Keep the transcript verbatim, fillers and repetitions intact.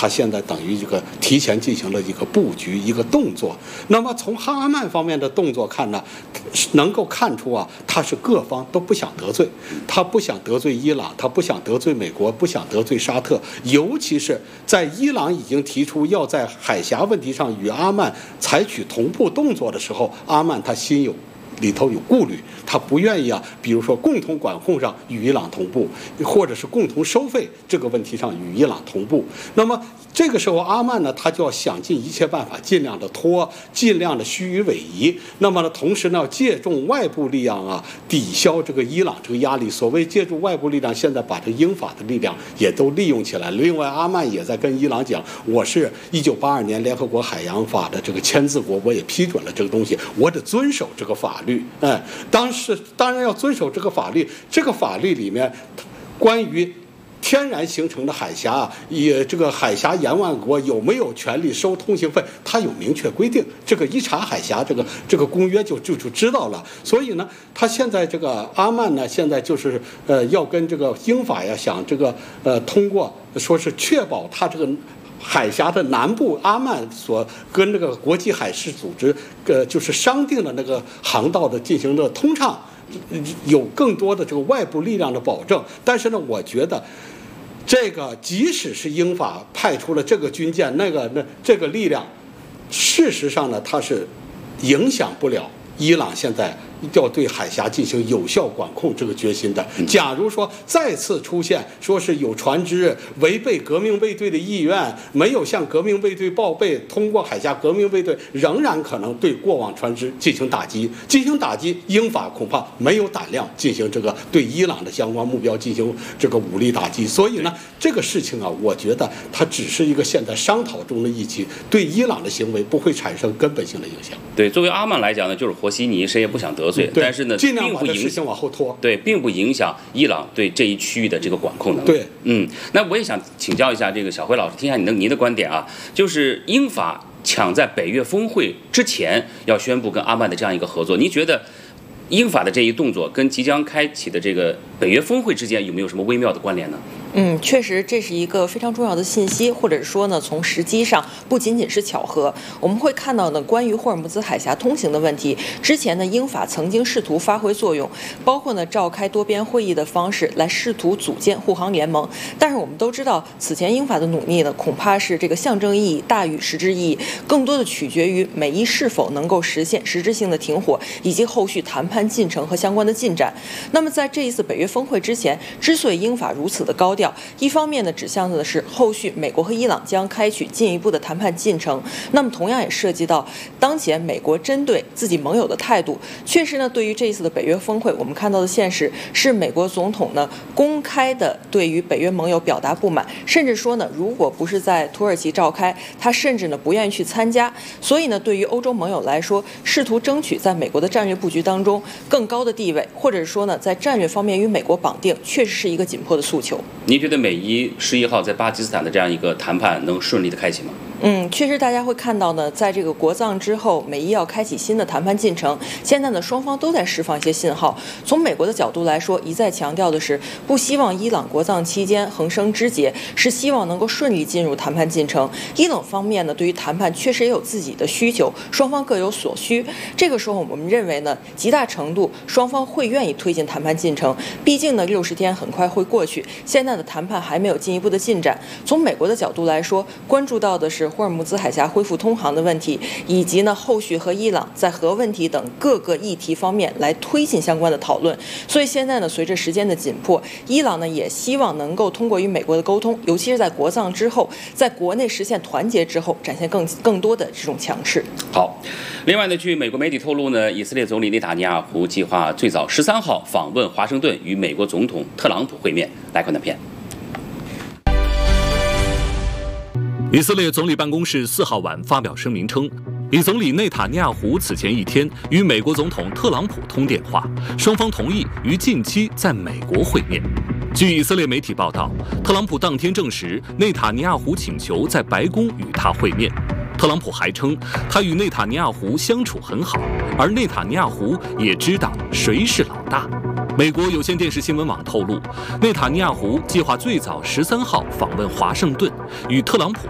他现在等于一个提前进行了一个布局，一个动作。那么从哈曼方面的动作看呢，能够看出啊，他是各方都不想得罪，他不想得罪伊朗，他不想得罪美国，不想得罪沙特，尤其是在伊朗已经提出要在海峡问题上与阿曼采取同步动作的时候，阿曼他心有。里头有顾虑，他不愿意啊，比如说共同管控上与伊朗同步，或者是共同收费这个问题上与伊朗同步。那么这个时候，阿曼呢，他就要想尽一切办法，尽量的拖，尽量的虚与委蛇。那么呢，同时呢，借重外部力量啊，抵消这个伊朗这个压力。所谓借助外部力量，现在把这英法的力量也都利用起来了。另外，阿曼也在跟伊朗讲，我是一九八二年联合国海洋法的这个签字国，我也批准了这个东西，我得遵守这个法律。哎，当时当然要遵守这个法律。这个法律里面，关于天然形成的海峡啊，也这个海峡沿岸国有没有权利收通行费，它有明确规定。这个一查海峡这个这个公约就就就知道了。所以呢，他现在这个阿曼呢，现在就是呃要跟这个英法呀，想这个呃通过说是确保他这个。海峡的南部，阿曼所跟那个国际海事组织，呃，就是商定的那个航道的进行的通畅，有更多的这个外部力量的保证。但是呢，我觉得这个即使是英法派出了这个军舰，那个那这个力量，事实上呢，它是影响不了伊朗现在要对海峡进行有效管控这个决心的。假如说再次出现说是有船只违背革命卫队的意愿，没有向革命卫队报备，通过海峡，革命卫队仍然可能对过往船只进行打击。进行打击，英法恐怕没有胆量进行这个对伊朗的相关目标进行这个武力打击。所以呢，这个事情啊，我觉得它只是一个现在商讨中的议题，对伊朗的行为不会产生根本性的影响。 对，作为阿曼来讲呢，就是和稀泥，谁也不想得罪，但是呢， 尽量把这事情往后拖。 对，并不影响伊朗对这一区域的这个管控能力。 对， 嗯，那我也想请教一下这个小辉老师，听一下您的您的观点啊，就是英法抢在北约峰会之前要宣布跟阿曼的这样一个合作，您觉得英法的这一动作跟即将开启的这个北约峰会之间有没有什么微妙的关联呢？ 嗯，确实这是一个非常重要的信息，或者说呢，从时机上不仅仅是巧合。我们会看到呢，关于霍尔木兹海峡通行的问题，之前呢，英法曾经试图发挥作用，包括呢召开多边会议的方式来试图组建护航联盟。但是我们都知道，此前英法的努力呢，恐怕是这个象征意义大于实质意义，更多的取决于美伊是否能够实现实质性的停火，以及后续谈判进程和相关的进展。那么在这一次北约峰会之前，之所以英法如此的高调，一方面呢，指向的是后续美国和伊朗将开启进一步的谈判进程，那么同样也涉及到当前美国针对自己盟友的态度。确实呢，对于这一次的北约峰会，我们看到的现实是美国总统呢公开的对于北约盟友表达不满，甚至说呢，如果不是在土耳其召开，他甚至呢不愿意去参加。所以呢，对于欧洲盟友来说，试图争取在美国的战略布局当中更高的地位，或者说呢，在战略方面与美国绑定，确实是一个紧迫的诉求。 您觉得美伊十一号在巴基斯坦的这样一个谈判能顺利的开启吗？ 嗯，确实，大家会看到呢，在这个国葬之后，美伊要开启新的谈判进程。现在呢，双方都在释放一些信号。从美国的角度来说，一再强调的是不希望伊朗国葬期间横生枝节，是希望能够顺利进入谈判进程。伊朗方面呢，对于谈判确实也有自己的需求，双方各有所需。这个时候，我们认为呢，极大程度双方会愿意推进谈判进程。毕竟呢，六十天很快会过去，现在的谈判还没有进一步的进展。从美国的角度来说，关注到的是霍尔木兹海峡恢复通航的问题，以及呢后续和伊朗在核问题等各个议题方面来推进相关的讨论。所以现在呢，随着时间的紧迫，伊朗呢也希望能够通过与美国的沟通，尤其是在国葬之后，在国内实现团结之后，展现更更多的这种强势。 好，另外呢，据美国媒体透露呢，以色列总理内塔尼亚胡计划最早十三号访问华盛顿，与美国总统特朗普会面。来看短片。 以色列总理办公室四号晚发表声明称，以总理内塔尼亚胡此前一天与美国总统特朗普通电话，双方同意于近期在美国会面。据以色列媒体报道，特朗普当天证实内塔尼亚胡请求在白宫与他会面。特朗普还称，他与内塔尼亚胡相处很好，而内塔尼亚胡也知道谁是老大。美国有线电视新闻网透露，内塔尼亚胡计划最早十三号访问华盛顿，与特朗普